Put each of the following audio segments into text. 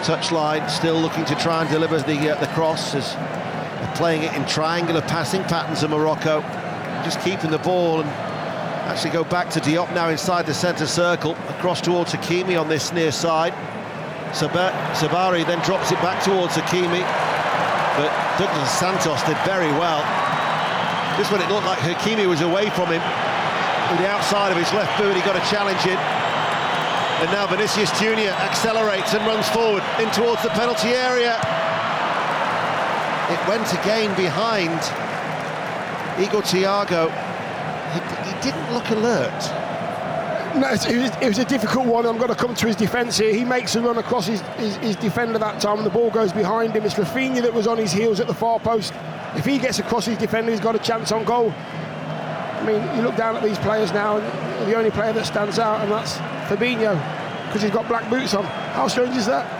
touchline, still looking to try and deliver the cross, as they're playing it in triangular passing patterns of Morocco, just keeping the ball, and actually go back to Diop now inside the centre circle, across towards Hakimi on this near side. Sabari then drops it back towards Hakimi, but Douglas Santos did very well. Just when it looked like Hakimi was away from him, with the outside of his left boot, he got a challenge in. And now Vinicius Junior accelerates and runs forward in towards the penalty area. It went again behind Igor Thiago. He didn't look alert. No, it was a difficult one. I'm going to come to his defence here. He makes a run across his defender that time, and the ball goes behind him. It's Rafinha that was on his heels at the far post. If he gets across his defender, he's got a chance on goal. I mean, you look down at these players now, and the only player that stands out, and that's Fabinho, because he's got black boots on. How strange is that?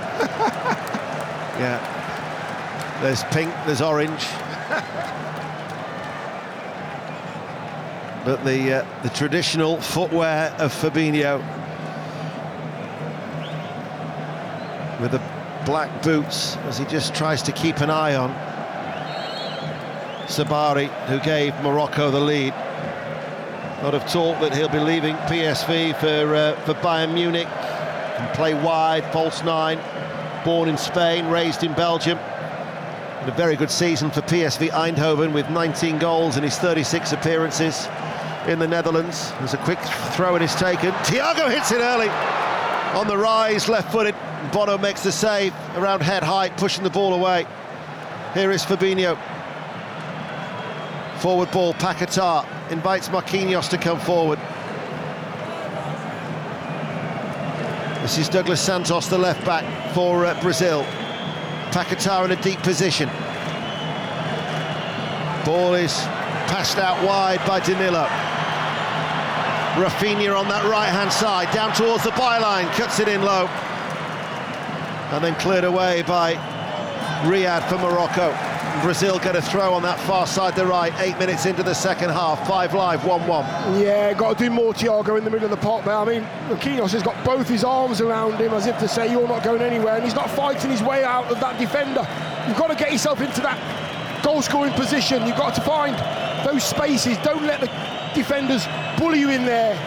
Yeah. There's pink, there's orange. But the traditional footwear of Fabinho, with the black boots, as he just tries to keep an eye on Sabari, who gave Morocco the lead. A lot of talk that he'll be leaving PSV for Bayern Munich, and play wide, false nine, born in Spain, raised in Belgium. And a very good season for PSV Eindhoven, with 19 goals in his 36 appearances in the Netherlands. There's a quick throw, and is taken. Thiago hits it early on the rise, left-footed. Bono makes the save around head height, pushing the ball away. Here is Fabinho. Forward ball, Paquetá invites Marquinhos to come forward. This is Douglas Santos, the left back for Brazil. Paquetá in a deep position. Ball is passed out wide by Danilo. Rafinha on that right-hand side, down towards the byline, cuts it in low. And then cleared away by Riyad for Morocco. Brazil get a throw on that far side, the right, 8 minutes into the second half, 5 live, 1-1. Yeah, got to do more, Thiago, in the middle of the pot there. I mean, Marquinhos has got both his arms around him as if to say, you're not going anywhere, and he's not fighting his way out of that defender. You've got to get yourself into that goal-scoring position. You've got to find those spaces. Don't let the defenders bully you in there.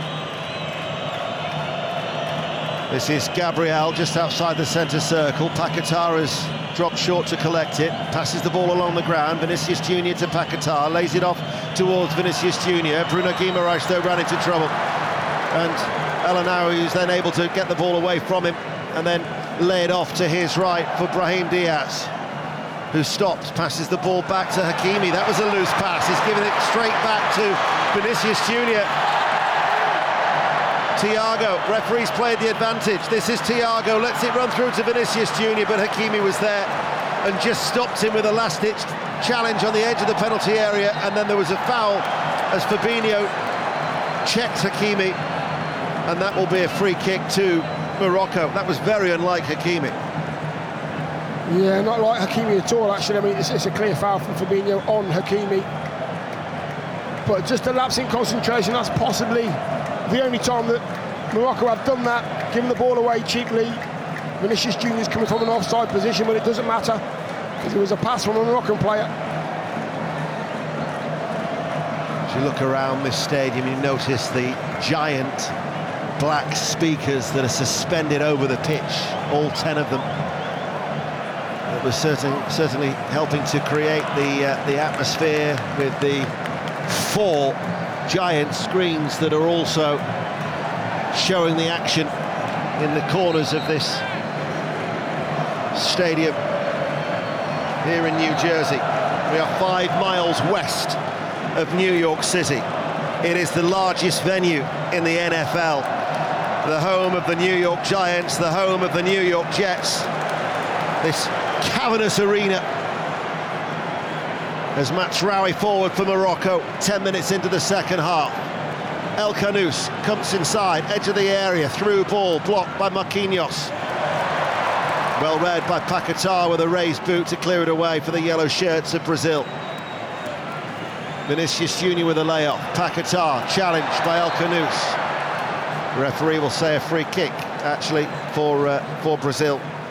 This is Gabriel just outside the centre circle. Paquetá has dropped short to collect it, passes the ball along the ground. Vinicius Junior to Paquetá, lays it off towards Vinicius Junior. Bruno Guimaraes though ran into trouble, and El Ainaoui is then able to get the ball away from him and then lay it off to his right for Brahim Diaz, who stops, passes the ball back to Hakimi. That was a loose pass. He's giving it straight back to Vinicius Junior. Thiago, referee's played the advantage. This is Thiago, lets it run through to Vinicius Junior, but Hakimi was there and just stopped him with a last-ditch challenge on the edge of the penalty area, and then there was a foul as Fabinho checked Hakimi, and that will be a free kick to Morocco. That was very unlike Hakimi. Yeah, not like Hakimi at all, actually. I mean, it's a clear foul from Fabinho on Hakimi. But just a lapse in concentration, that's possibly the only time that Morocco have done that, given the ball away cheaply. Vinicius Junior's coming from an offside position, but it doesn't matter, because it was a pass from a Moroccan player. As you look around this stadium, you notice the giant black speakers that are suspended over the pitch, all 10 of them. It was certainly helping to create the atmosphere with the 4 giant screens that are also showing the action in the corners of this stadium here in New Jersey. We are 5 miles west of New York City. It is the largest venue in the NFL, the home of the New York Giants, the home of the New York Jets. This cavernous arena as Mazraoui forward for Morocco, 10 minutes into the second half. El Khanous comes inside, edge of the area, through ball, blocked by Marquinhos. Well read by Paquetá with a raised boot to clear it away for the yellow shirts of Brazil. Vinicius Junior with a layoff. Paquetá challenged by El Khanous. The referee will say a free kick, actually, for Brazil.